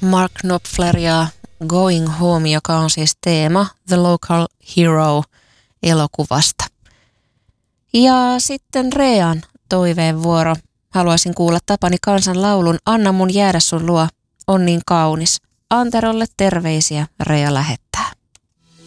Mark Knopfleria Going Home, joka on siis teema The Local Hero -elokuvasta. Ja sitten Rean toiveen vuoro. Haluaisin kuulla Tapani Kansan laulun Anna mun jäädä sun luo, on niin kaunis. Anterolle terveisiä Rea lähettää.